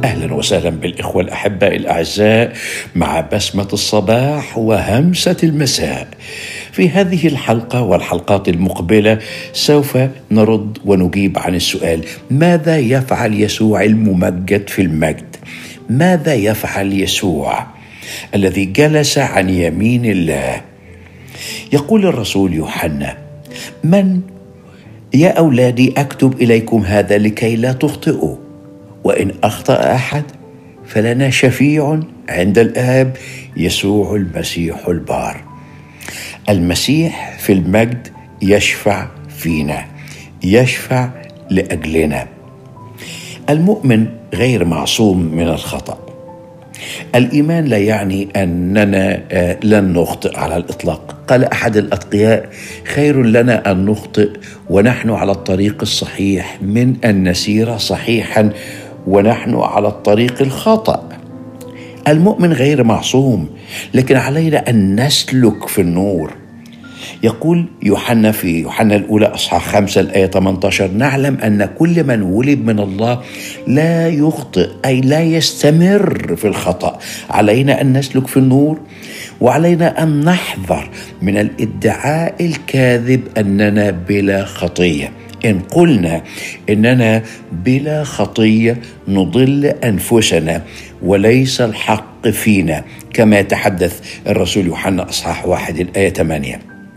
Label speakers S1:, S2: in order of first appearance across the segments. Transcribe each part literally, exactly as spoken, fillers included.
S1: أهلا وسهلا بالإخوة الأحباء الأعزاء مع بسمة الصباح وهمسة المساء. في هذه الحلقة والحلقات المقبلة سوف نرد ونجيب عن السؤال: ماذا يفعل يسوع الممجد في المجد؟ ماذا يفعل يسوع الذي جلس عن يمين الله؟ يقول الرسول يوحنا: من يا أولادي أكتب إليكم هذا لكي لا تخطئوا، وإن أخطأ أحد فلنا شفيع عند الآب، يسوع المسيح البار. المسيح في المجد يشفع فينا، يشفع لأجلنا. المؤمن غير معصوم من الخطأ. الإيمان لا يعني أننا لن نخطئ على الإطلاق. قال أحد الأتقياء: خير لنا أن نخطئ ونحن على الطريق الصحيح من أن نسير صحيحا ونحن على الطريق الخطأ. المؤمن غير معصوم، لكن علينا أن نسلك في النور. يقول يوحنا في يوحنا الأولى أصحاح خمسة الآية ثمانية عشر: نعلم أن كل من ولد من الله لا يخطئ، أي لا يستمر في الخطأ. علينا أن نسلك في النور، وعلينا أن نحذر من الادعاء الكاذب أننا بلا خطية. إن قلنا إننا بلا خطية نضل أنفسنا وليس الحق فينا، كما يتحدث الرسول يوحنا أصحاح واحد الآية ثمانية.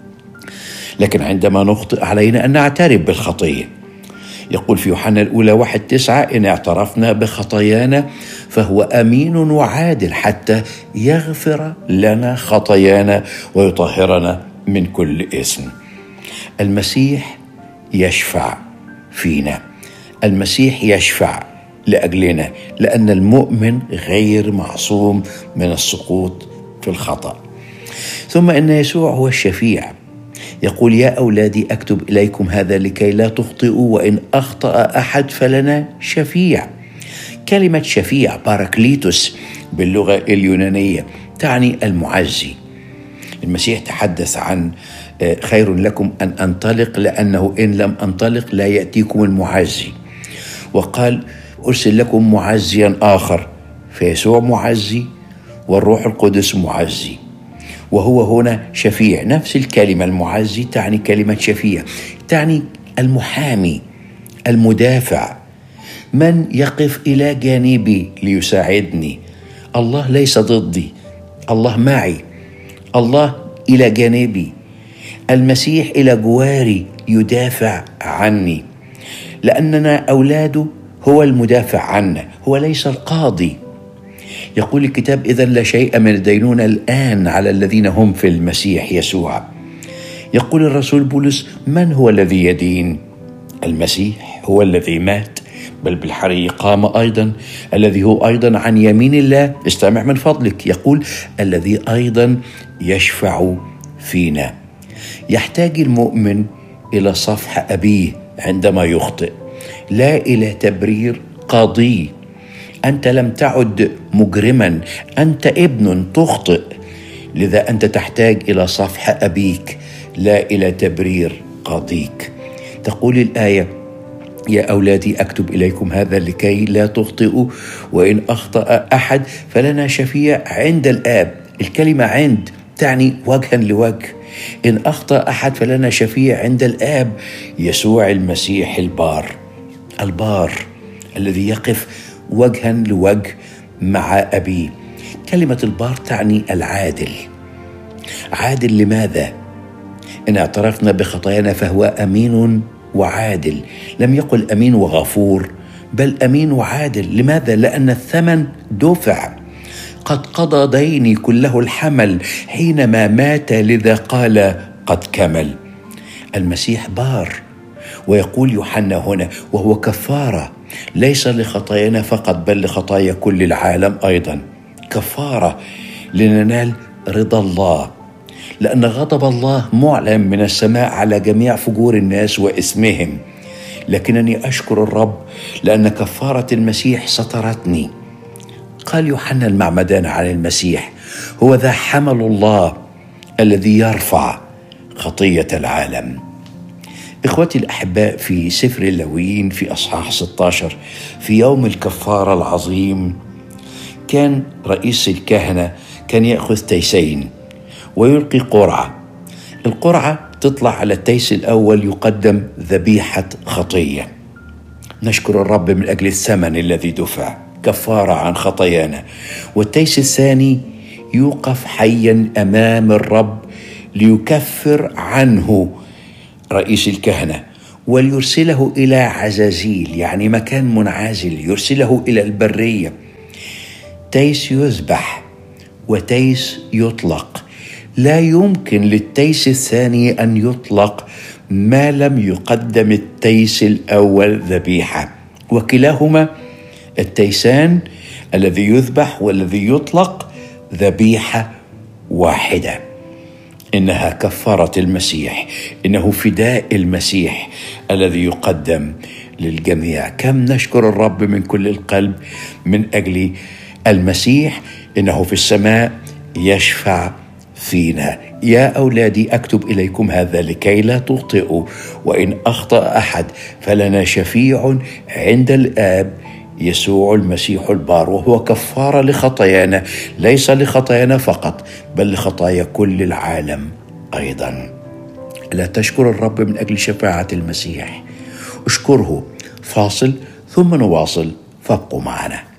S1: لكن عندما نخطئ علينا أن نعترف بالخطية. يقول في يوحنا الأولى واحد تسعة: إن اعترفنا بخطايانا فهو أمين وعادل حتى يغفر لنا خطايانا ويطهرنا من كل إثم. المسيح يشفع فينا، المسيح يشفع لأجلنا، لأن المؤمن غير معصوم من السقوط في الخطأ. ثم إن يسوع هو الشفيع. يقول: يا أولادي أكتب إليكم هذا لكي لا تخطئوا، وإن أخطأ أحد فلنا شفيع. كلمة شفيع باراكليتوس باللغة اليونانية تعني المعزي. المسيح تحدث عن خير لكم أن أنطلق لأنه إن لم أنطلق لا يأتيكم المعزي، وقال: أرسل لكم معزيا آخر. فيسوع معزي والروح القدس معزي، وهو هنا شفيع. نفس الكلمة المعزي تعني كلمة شفيع، تعني المحامي، المدافع، من يقف إلى جانبي ليساعدني. الله ليس ضدي، الله معي، الله إلى جانبي. المسيح إلى جواري يدافع عني، لأننا أولاده. هو المدافع عنا، هو ليس القاضي. يقول الكتاب: إذن لا شيء من الدينونة الآن على الذين هم في المسيح يسوع. يقول الرسول بولس: من هو الذي يدين؟ المسيح هو الذي مات، بل بالحري قام أيضا، الذي هو أيضا عن يمين الله. استمع من فضلك. يقول: الذي أيضا يشفع فينا. يحتاج المؤمن إلى صفح أبيه عندما يخطئ، لا إلى تبرير قاضي. أنت لم تعد مجرما، أنت ابن تخطئ، لذا أنت تحتاج إلى صفح أبيك، لا إلى تبرير قاضيك. تقول الآية: يا أولادي أكتب إليكم هذا لكي لا تخطئوا، وإن أخطأ أحد فلنا شفيع عند الآب. الكلمة عند تعني وجها لوجه. إن أخطأ أحد فلنا شفيع عند الآب، يسوع المسيح البار. البار الذي يقف وجها لوجه مع أبيه. كلمة البار تعني العادل. عادل لماذا؟ إن اعترفنا بخطايانا فهو أمين وعادل. لم يقل أمين وغفور، بل أمين وعادل. لماذا؟ لأن الثمن دفع. قد قضى ديني كله الحمل حينما مات، لذا قال قد كمل. المسيح بار. ويقول يوحنا هنا: وهو كفارة، ليس لخطايانا فقط بل لخطايا كل العالم أيضا. كفارة لننال رضا الله، لأن غضب الله معلن من السماء على جميع فجور الناس وإثمهم. لكنني أشكر الرب لأن كفارة المسيح سترتني. قال يوحنا المعمدان عن المسيح: هو ذا حمل الله الذي يرفع خطية العالم. إخوتي الأحباء، في سفر اللاويين في أصحاح ستة عشر في يوم الكفارة العظيم كان رئيس الكهنة كان يأخذ تيسين ويلقي قرعة. القرعة تطلع على التيس الأول يقدم ذبيحة خطية، نشكر الرب من أجل الثمن الذي دفع كفارة عن خطايانا. والتيس الثاني يوقف حيا أمام الرب ليكفر عنه رئيس الكهنة وليرسله إلى عزازيل، يعني مكان منعزل، يرسله إلى البرية. تيس يذبح وتيس يطلق. لا يمكن للتيس الثاني أن يطلق ما لم يقدم التيس الأول ذبيحة، وكلاهما التيسان الذي يذبح والذي يطلق ذبيحة واحدة. إنها كفارة المسيح، إنه فداء المسيح الذي يقدم للجميع. كم نشكر الرب من كل القلب من أجل المسيح، إنه في السماء يشفع فينا. يا أولادي، أكتب إليكم هذا لكي لا تخطئوا، وإن أخطأ أحد فلنا شفيع عند الآب، يسوع المسيح البار، وهو كفارة لخطايانا، ليس لخطايانا فقط بل لخطايا كل العالم أيضا. لا تشكر الرب من أجل شفاعة المسيح، اشكره. فاصل ثم نواصل، فابقوا معنا.